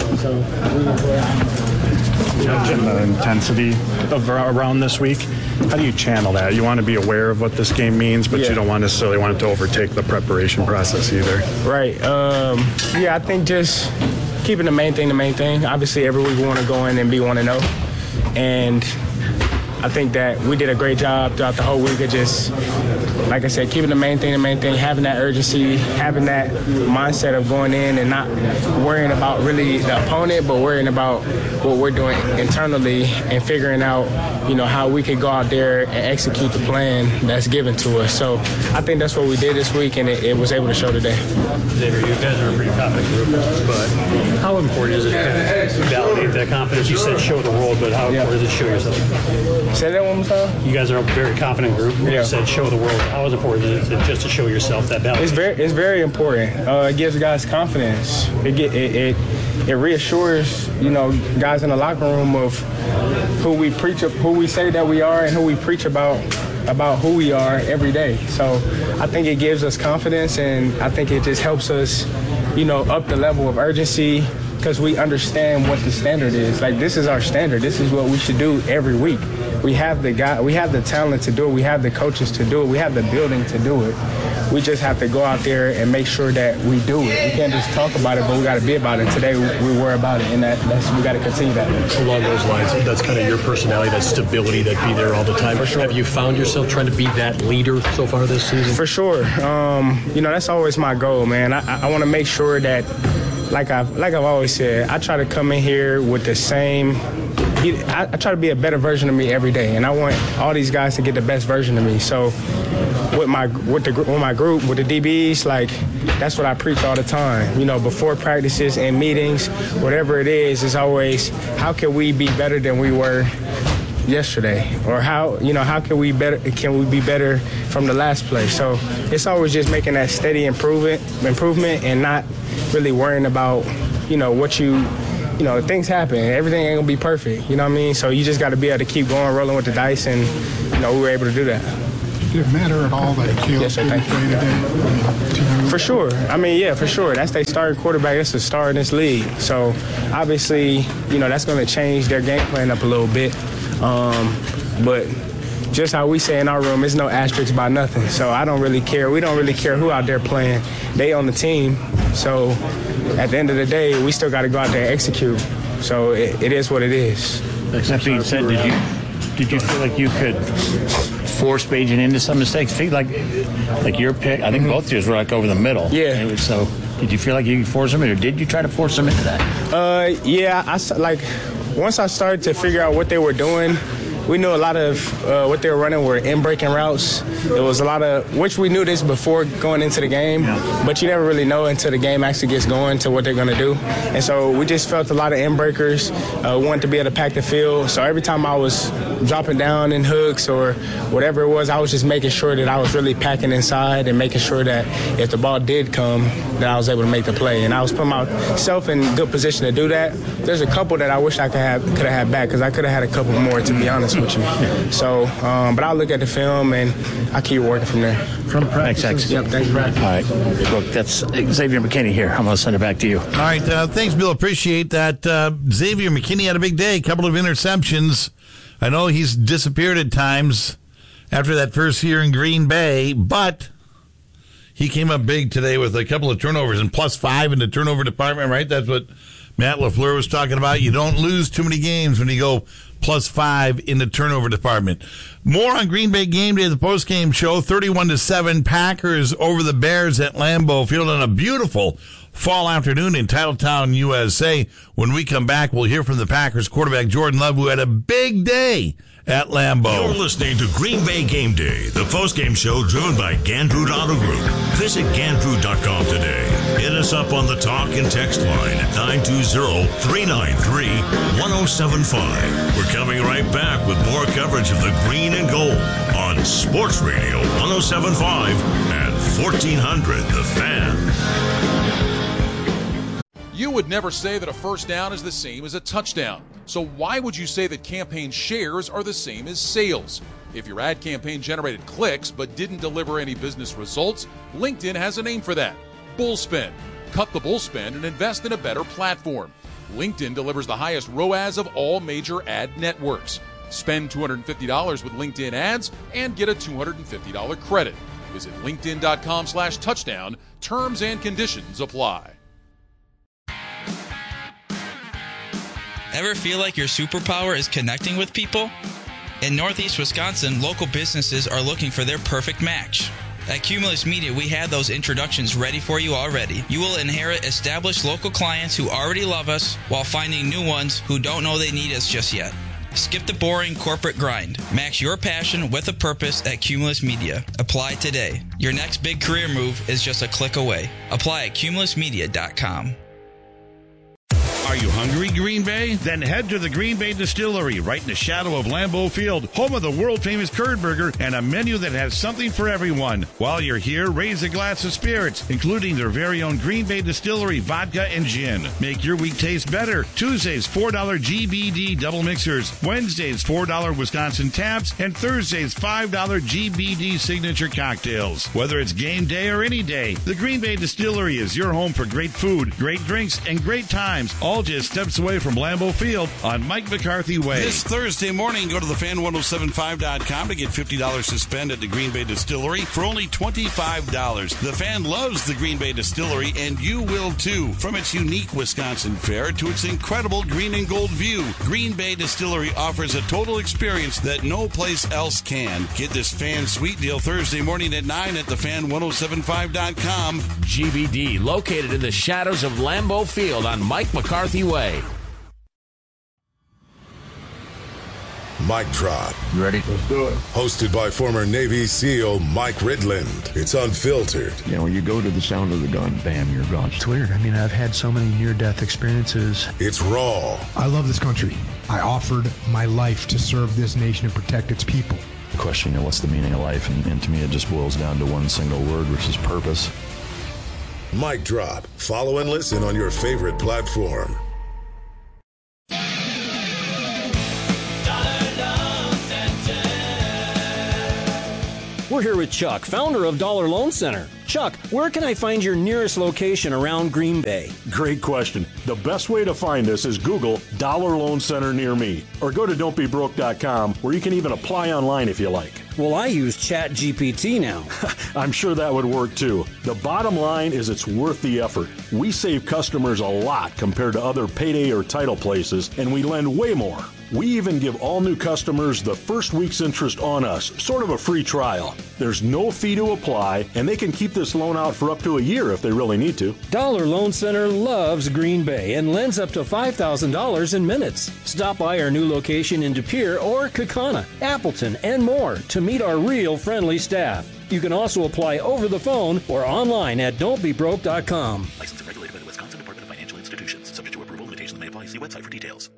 And the intensity of around this week, how do you channel that? You want to be aware of what this game means, but yeah. you don't want necessarily want it to overtake the preparation process either. Right. Um, yeah, I think just keeping the main thing the main thing. Obviously, every week we want to go in and be one and oh. And I think that we did a great job throughout the whole week of just, like I said, keeping the main thing the main thing, having that urgency, having that mindset of going in and not worrying about really the opponent, but worrying about what we're doing internally and figuring out, you know, how we can go out there and execute the plan that's given to us. So I think that's what we did this week, and it, it was able to show today. Xavier, you guys are a pretty confident group, but how important is it to validate that confidence? You said show the world, but how important is it to show yourself? Say that one more time. You guys are a very confident group. You yeah. said show the world. How is it important is it just to show yourself that validation? It's very, it's very important. Uh, it gives guys confidence. It, get, it it it reassures, you know, guys in the locker room of who we preach, who we say that we are, and who we preach about about who we are every day. So I think it gives us confidence, and I think it just helps us, you know, up the level of urgency, because we understand what the standard is. Like, this is our standard. This is what we should do every week. We have the guy, we have the talent to do it. We have the coaches to do it. We have the building to do it. We just have to go out there and make sure that we do it. We can't just talk about it, but we got to be about it. Today, we, we were about it, and that, that's we got to continue that. Along those lines, that's kind of your personality, that stability, that be there all the time. For sure. Have you found yourself trying to be that leader so far this season? For sure. Um, you know, that's always my goal, man. I, I want to make sure that, like I've like I've always said, I try to come in here with the same. I, I try to be a better version of me every day, and I want all these guys to get the best version of me. So with my with the with my group with the D Bs, like that's what I preach all the time. You know, before practices and meetings, whatever it is, it's always how can we be better than we were yesterday, or how you know how can we better can we be better from the last play. So it's always just making that steady improvement improvement and not really worrying about you know what you you know things happen, everything ain't gonna be perfect, you know what I mean? So you just got to be able to keep going, rolling with the dice, and you know we were able to do that. Did it matter at all that Caleb yes, sir, didn't play today? For sure. I mean, yeah, for sure. That's their starting quarterback. That's the star in this league. So obviously, you know, that's going to change their game plan up a little bit. Um, but just how we say in our room, it's no asterisks by nothing. So I don't really care. We don't really care who out there playing. They on the team. So at the end of the day, we still got to go out there and execute. So it, it is what it is. That being said, did you did you feel like you could force Bajan into some mistakes? Feel like like your pick, I think mm-hmm. both yours were like over the middle. Yeah. So did you feel like you could force them, or did you try to force them into that? Uh, yeah. I like once I started to figure out what they were doing. We knew a lot of uh, what they were running were in-breaking routes. There was a lot of, which we knew this before going into the game, yeah. but you never really know until the game actually gets going to what they're going to do. And so we just felt a lot of in-breakers, uh, wanted to be able to pack the field. So every time I was dropping down in hooks or whatever it was, I was just making sure that I was really packing inside and making sure that if the ball did come, that I was able to make the play. And I was putting myself in good position to do that. There's a couple that I wish I could have could have had back because I could have had a couple more, to be honest with you. So, um, but I'll look at the film and I keep working from there. From practice. Thanks, Yep, thanks, Brad. All right. Look, that's Xavier McKinney here. I'm going to send it back to you. All right. Uh, thanks, Bill. Appreciate that. Uh, Xavier McKinney had a big day. A couple of interceptions. I know he's disappeared at times after that first year in Green Bay, but he came up big today with a couple of turnovers and plus five in the turnover department, right? That's what Matt LaFleur was talking about. You don't lose too many games when you go plus five in the turnover department. More on Green Bay Game Day, the postgame show, thirty-one to seven, Packers over the Bears at Lambeau Field on a beautiful fall afternoon in Titletown, U S A. When we come back, we'll hear from the Packers quarterback Jordan Love, who had a big day at Lambeau. You're listening to Green Bay Game Day, the postgame show driven by Gandrud Auto Group. Visit Gandrud dot com today. Hit us up on the talk and text line at nine two zero, three nine three, one zero seven five. We're coming right back with more coverage of the green and gold on Sports Radio one oh seven point five and fourteen hundred The Fan. You would never say that a first down is the same as a touchdown. So why would you say that campaign shares are the same as sales? If your ad campaign generated clicks but didn't deliver any business results, LinkedIn has a name for that. Bullspend. Cut the bullspend and invest in a better platform. LinkedIn delivers the highest R O A S of all major ad networks. Spend two hundred fifty dollars with LinkedIn ads and get a two hundred fifty dollars credit. Visit linkedin.com slash touchdown. Terms and conditions apply. Ever feel like your superpower is connecting with people? In Northeast Wisconsin, local businesses are looking for their perfect match. At Cumulus Media, we have those introductions ready for you already. You will inherit established local clients who already love us while finding new ones who don't know they need us just yet. Skip the boring corporate grind. Match your passion with a purpose at Cumulus Media. Apply today. Your next big career move is just a click away. Apply at cumulus media dot com. Are you hungry, Green Bay? Then head to the Green Bay Distillery, right in the shadow of Lambeau Field, home of the world-famous Curd Burger and a menu that has something for everyone. While you're here, raise a glass of spirits, including their very own Green Bay Distillery vodka and gin. Make your week taste better. Tuesdays, four dollars G B D double mixers. Wednesdays, four dollars Wisconsin taps. And Thursdays, five dollars G B D signature cocktails. Whether it's game day or any day, the Green Bay Distillery is your home for great food, great drinks, and great times, all just steps away from Lambeau Field on Mike McCarthy Way. This Thursday morning, go to the fan ten seventy-five dot com to get fifty dollars to spend at the Green Bay Distillery for only twenty-five dollars. The Fan loves the Green Bay Distillery, and you will too. From its unique Wisconsin fare to its incredible green and gold view, Green Bay Distillery offers a total experience that no place else can. Get this Fan Sweet Deal Thursday morning at nine at the fan ten seventy-five dot com. G B D, located in the shadows of Lambeau Field on Mike McCarthy Way. Mic Drop. You ready? Let's do it. Hosted by former Navy SEAL Mike Ridland. It's unfiltered. You know, when you go to the sound of the gun, bam, you're gone. It's weird. I mean, I've had so many near-death experiences. It's raw. I love this country. I offered my life to serve this nation and protect its people. The question, you know, what's the meaning of life? And, and to me, it just boils down to one single word, which is purpose. Mic Drop. Follow and listen on your favorite platform. We're here with Chuck, founder of Dollar Loan Center. Chuck, where can I find your nearest location around Green Bay? Great question. The best way to find us is Google Dollar Loan Center near me, or go to don't be broke dot com, where you can even apply online if you like. Well, I use Chat G P T now. I'm sure that would work too. The bottom line is it's worth the effort. We save customers a lot compared to other payday or title places, and we lend way more. We even give all new customers the first week's interest on us, sort of a free trial. There's no fee to apply, and they can keep this loan out for up to a year if they really need to. Dollar Loan Center loves Green Bay and lends up to five thousand dollars in minutes. Stop by our new location in De Pere or Kaukauna, Appleton, and more to meet our real friendly staff. You can also apply over the phone or online at don't be broke dot com. Licensed and regulated by the Wisconsin Department of Financial Institutions. Subject to approval, limitations may apply. See website for details.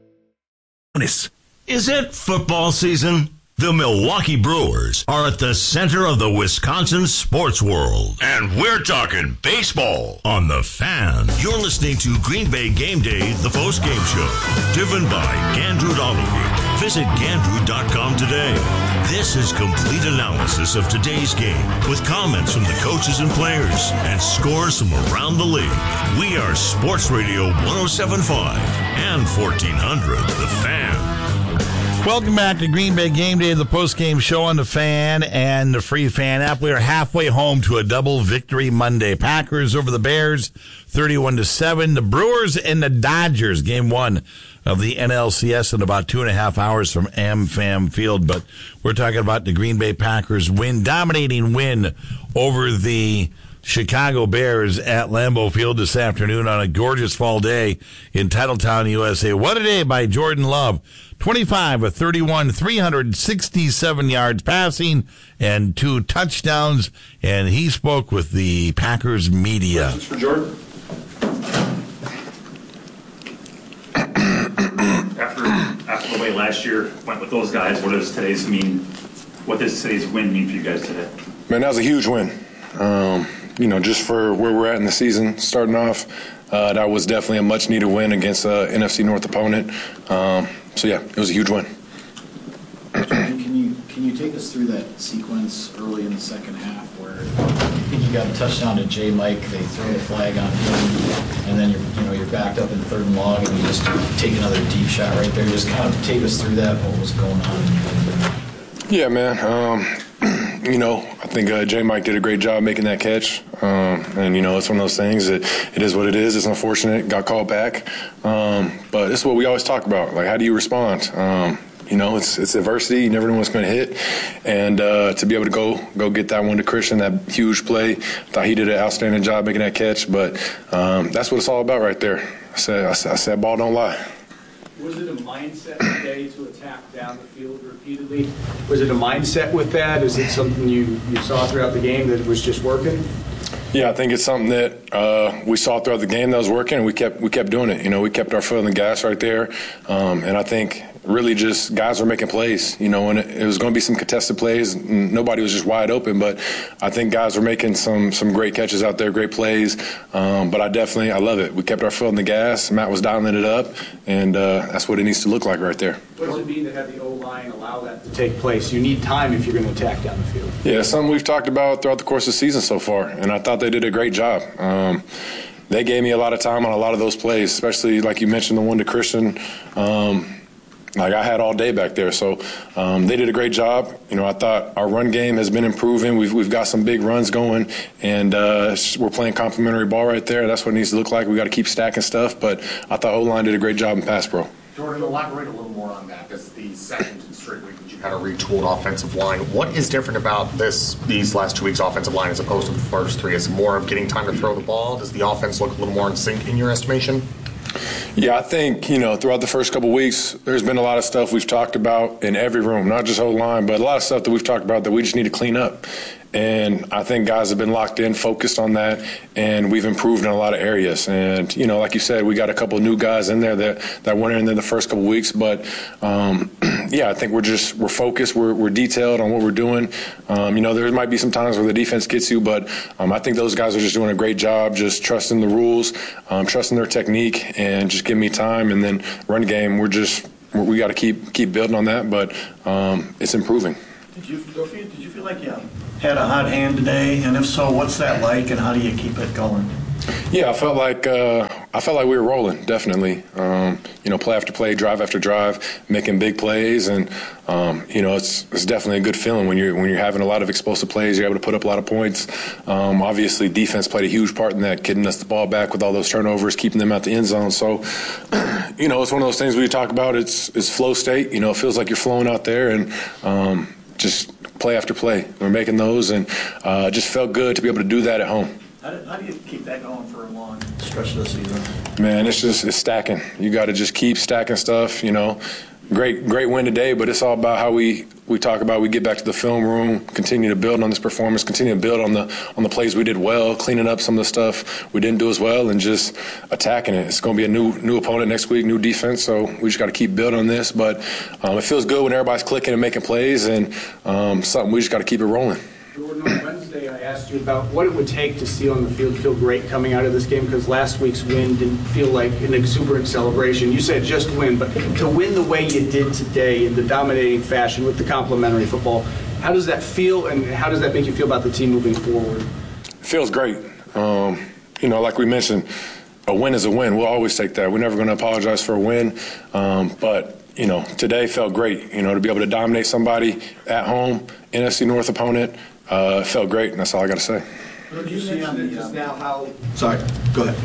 Is it football season? The Milwaukee Brewers are at the center of the Wisconsin sports world. And we're talking baseball on The Fan. You're listening to Green Bay Game Day, the post-game show, driven by Gandrud Olive. Visit Gandrud dot com today. This is complete analysis of today's game with comments from the coaches and players and scores from around the league. We are Sports Radio one oh seven point five and fourteen hundred, The Fan. Welcome back to Green Bay Game Day, the post-game show on The Fan and the free Fan app. We are halfway home to a double victory Monday. Packers over the Bears, thirty-one to seven. The Brewers and the Dodgers, game one of the N L C S in about two and a half hours from AmFam Field. But we're talking about the Green Bay Packers win, dominating win over the Chicago Bears at Lambeau Field this afternoon on a gorgeous fall day in Titletown, U S A. What a day by Jordan Love. twenty-five of thirty-one, three hundred sixty-seven yards passing and two touchdowns. And he spoke with the Packers media. Questions for Jordan? after, after the way last year went with those guys, what does today's mean? What does today's win mean for you guys today? Man, that was a huge win. Um, you know, just for where we're at in the season, starting off, uh, that was definitely a much-needed win against an N F C North opponent. Um, so, yeah, it was a huge win. Can you can you take us through that sequence early in the second half where I think you got a touchdown to J. Mike, they throw the flag on him, and then you're you know you're backed up in third and long, and you just take another deep shot right there. Just kind of take us through that, what was going on. Yeah, man. Um, you know, I think uh, J. Mike did a great job making that catch. Um, and, you know, it's one of those things that it is what it is. It's unfortunate. Got called back. Um, but it's what we always talk about. Like, how do you respond? Um, you know, it's it's adversity. You never know what's going to hit. And uh, to be able to go go get that one to Christian, that huge play, I thought he did an outstanding job making that catch. But um, that's what it's all about right there. I said, I said, I said ball don't lie. Was it a mindset today to attack down the field repeatedly? Was it a mindset with that? Is it something you, you saw throughout the game that was just working? Yeah, I think it's something that uh, we saw throughout the game that was working, and we kept we kept doing it. You know, we kept our foot on the gas right there, um, and I think really just guys were making plays. You know, and it, it was going to be some contested plays. Nobody was just wide open, but I think guys were making some some great catches out there, great plays. Um, but I definitely I love it. We kept our foot on the gas. Matt was dialing it up, and uh, that's what it needs to look like right there. What does it mean to have the O-line allow that to take place? You need time if you're going to attack down the field. Yeah, something we've talked about throughout the course of the season so far, and I thought they did a great job. Um, they gave me a lot of time on a lot of those plays, especially like you mentioned the one to Christian. Um, like I had all day back there, so um, they did a great job. You know, I thought our run game has been improving. We've we've got some big runs going, and uh, we're playing complimentary ball right there. That's what it needs to look like. We got to keep stacking stuff, but I thought O-line did a great job in pass pro. Jordan, elaborate a little more on that. This is the second straight week that you've had a retooled offensive line. What is different about this these last two weeks' offensive line as opposed to the first three? Is it more of getting time to throw the ball? Does the offense look a little more in sync in your estimation? Yeah, I think, you know, throughout the first couple of weeks, there's been a lot of stuff we've talked about in every room, not just O-line, but a lot of stuff that we've talked about that we just need to clean up. And I think guys have been locked in, focused on that, and we've improved in a lot of areas. And, you know, like you said, we got a couple of new guys in there that, that went in there the first couple of weeks. But, um, yeah, I think we're just we're focused, we're, we're detailed on what we're doing. Um, you know, there might be some times where the defense gets you, but um, I think those guys are just doing a great job, just trusting the rules, um, trusting their technique, and just giving me time. And then run game, we're just we got to keep keep building on that, but um, it's improving. Did you, did you feel like you had a hot hand today? And if so, what's that like, and how do you keep it going? Yeah, I felt like uh, I felt like we were rolling, definitely. Um, you know, play after play, drive after drive, making big plays, and um, you know, it's it's definitely a good feeling when you're when you're having a lot of explosive plays. You're able to put up a lot of points. Um, obviously, defense played a huge part in that, getting us the ball back with all those turnovers, keeping them out the end zone. So, you know, it's one of those things we talk about. It's it's flow state. You know, it feels like you're flowing out there, and um, just play after play. We're making those, and uh, just felt good to be able to do that at home. How do, how do you keep that going for a long stretch of the season? Man, it's just it's stacking. You got to just keep stacking stuff. You know, great great win today, but it's all about how we, we talk about. We get back to the film room, continue to build on this performance, continue to build on the on the plays we did well, cleaning up some of the stuff we didn't do as well, and just attacking it. It's going to be a new new opponent next week, new defense. So we just got to keep building on this. But um, it feels good when everybody's clicking and making plays, and um, something we just got to keep it rolling. Jordan, on Wednesday, I asked you about what it would take to see on the field feel great coming out of this game, because last week's win didn't feel like an exuberant celebration. You said just win, but to win the way you did today in the dominating fashion with the complementary football, how does that feel, and how does that make you feel about the team moving forward? It feels great. Um, you know, like we mentioned, a win is a win. We'll always take that. We're never going to apologize for a win, um, but you know, today felt great. You know, to be able to dominate somebody at home, N F C North opponent. Uh, felt great, and that's all I got to say. What did you see on the just now? How? Sorry, go ahead.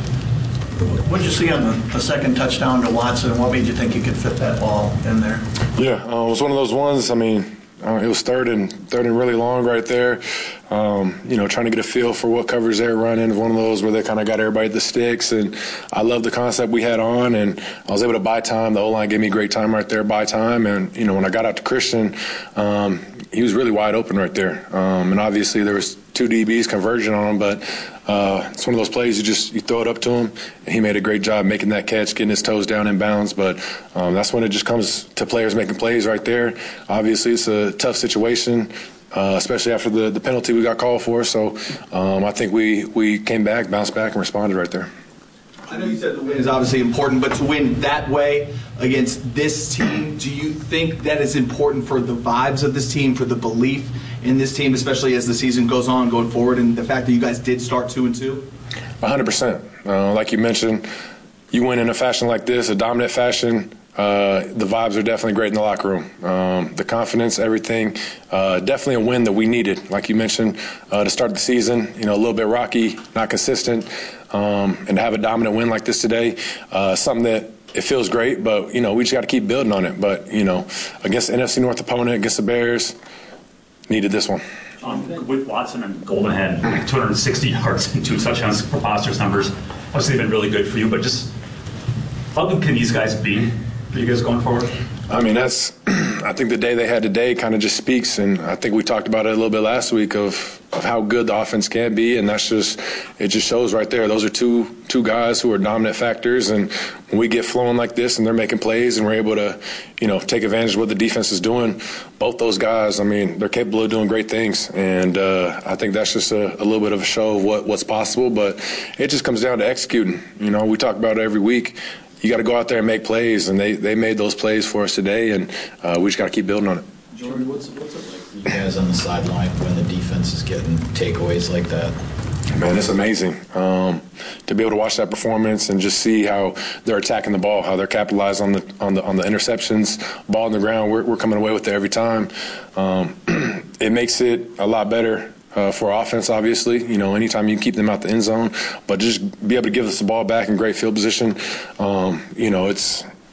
What did you see on the, the second touchdown to Watson? What made you think you could fit that ball in there? Yeah, uh, it was one of those ones. I mean, uh, it was third and third and really long right there. Um, you know, trying to get a feel for what covers they're running. One of those where they kind of got everybody at the sticks, and I love the concept we had on, and I was able to buy time. The O-line gave me great time right there, buy time, and you know, when I got out to Christian, um, he was really wide open right there, um, and obviously there was two D Bs converging on him, but uh, it's one of those plays you just you throw it up to him, and he made a great job making that catch, getting his toes down in bounds. But um, that's when it just comes to players making plays right there. Obviously, it's a tough situation. Uh, especially after the, the penalty we got called for. So um, I think we, we came back, bounced back, and responded right there. I know you said the win is obviously important, but to win that way against this team, do you think that is important for the vibes of this team, for the belief in this team, especially as the season goes on going forward, and the fact that you guys did start two and two? one hundred percent. Uh, like you mentioned, you win in a fashion like this, a dominant fashion. Uh, the vibes are definitely great in the locker room. Um, the confidence, everything, uh, definitely a win that we needed. Like you mentioned, uh, to start the season, you know, a little bit rocky, not consistent, um, and to have a dominant win like this today, uh, something that it feels great, but, you know, we just got to keep building on it. But, you know, against the N F C North opponent, against the Bears, needed this one. Um, with Watson and Golden had two hundred sixty yards and two touchdowns, preposterous numbers. Obviously, they've been really good for you, but just how good can these guys be for you guys going forward? I mean, that's, I think the day they had today kind of just speaks, and I think we talked about it a little bit last week of, of how good the offense can be, and that's just, it just shows right there. Those are two two guys who are dominant factors, and when we get flowing like this and they're making plays and we're able to, you know, take advantage of what the defense is doing, both those guys, I mean, they're capable of doing great things, and uh, I think that's just a, a little bit of a show of what, what's possible, but it just comes down to executing. You know, we talk about it every week. You got to go out there and make plays, and they, they made those plays for us today, and uh, we just got to keep building on it. Jordan, what's, what's it like for you guys on the sideline when the defense is getting takeaways like that? Man, it's amazing um, to be able to watch that performance and just see how they're attacking the ball, how they're capitalizing on the on the on the interceptions, ball on the ground. We're we're coming away with it every time. Um, it makes it a lot better. Uh, for offense, obviously, you know, anytime you can keep them out the end zone, but just be able to give us the ball back in great field position, um, you know, it's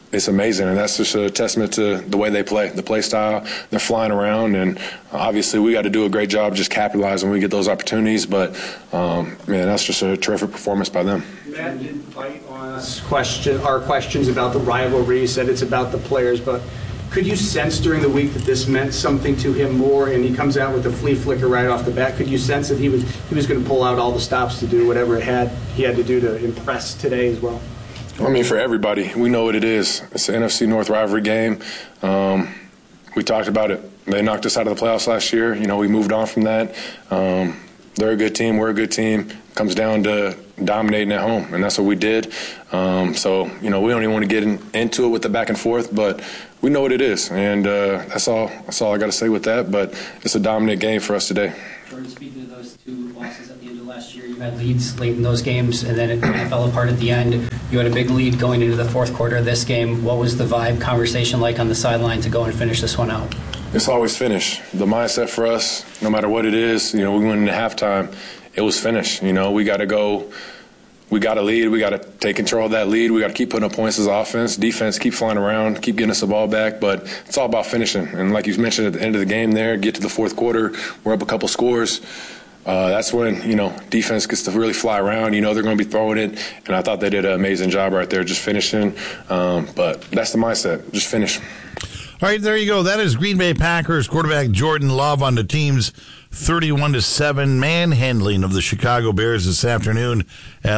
it's amazing, and that's just a testament to the way they play, the play style. They're flying around, and obviously we got to do a great job just capitalizing when we get those opportunities. But um, man, that's just a terrific performance by them. Matt didn't fight on us question our questions about the rivalry. He said it's about the players, but could you sense during the week that this meant something to him more? And he comes out with a flea flicker right off the bat. Could you sense that he was he was going to pull out all the stops to do whatever it had he had to do to impress today as well? I mean, for everybody, we know what it is. It's an N F C North rivalry game. Um, we talked about it. They knocked us out of the playoffs last year. You know, we moved on from that. Um, they're a good team. We're a good team. It comes down to dominating at home, and that's what we did. Um, so, you know, we don't even want to get in, into it with the back and forth, but we know what it is, and uh, that's all. That's all I got to say with that. But it's a dominant game for us today. Jordan, speaking of those two losses at the end of last year, you had leads late in those games, and then it kind of fell apart at the end. You had a big lead going into the fourth quarter of this game. What was the vibe, conversation like on the sideline to go and finish this one out? It's always finish. The mindset for us, no matter what it is, you know, we went into halftime, it was finish. You know, we got to go. We got to lead. We got to take control of that lead. We got to keep putting up points as offense. Defense, keep flying around, keep getting us the ball back. But it's all about finishing. And like you mentioned at the end of the game there, get to the fourth quarter, we're up a couple scores. Uh, that's when, you know, defense gets to really fly around. You know they're going to be throwing it. And I thought they did an amazing job right there just finishing. Um, but that's the mindset, just finish. All right, there you go. That is Green Bay Packers quarterback Jordan Love on the team's thirty-one to seven manhandling of the Chicago Bears this afternoon.